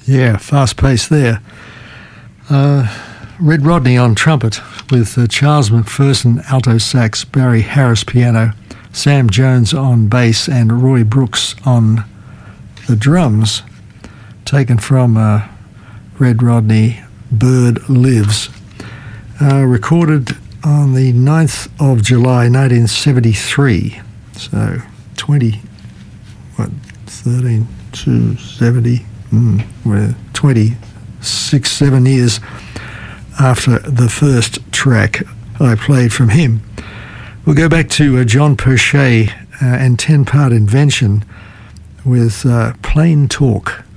Yeah, fast pace there. Red Rodney on trumpet with Charles McPherson alto sax, Barry Harris piano, Sam Jones on bass and Roy Brooks on the drums, taken from Red Rodney, Bird Lives, recorded on the 9th of July 1973, so 13 to 70, we're 7 years after the first track I played from him. We'll go back to John Perche and 10-part Invention with Plain Talk.